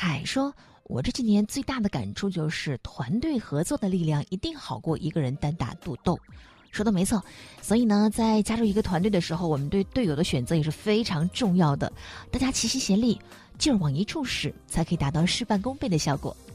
海说，我这几年最大的感触就是团队合作的力量一定好过一个人单打独斗。说的没错，所以呢，在加入一个团队的时候，我们对队友的选择也是非常重要的。大家齐心协力，劲儿往一处使，才可以达到事半功倍的效果。